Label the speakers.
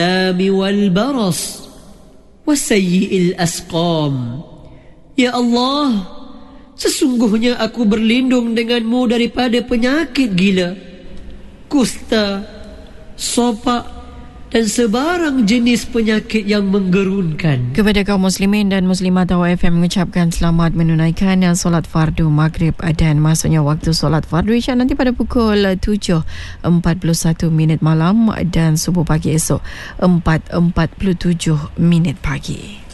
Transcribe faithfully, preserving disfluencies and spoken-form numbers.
Speaker 1: والبرص وسيء الأسقام. Ya Allah, sesungguhnya aku berlindung denganmu daripada penyakit gila, kusta, sopak dan sebarang jenis penyakit yang menggerunkan.
Speaker 2: Kepada kaum muslimin dan muslimat Awak F M mengucapkan selamat menunaikan solat fardu maghrib, dan masuknya waktu solat fardu isyak nanti pada pukul tujuh empat puluh satu minit malam dan subuh pagi esok empat empat puluh tujuh minit pagi.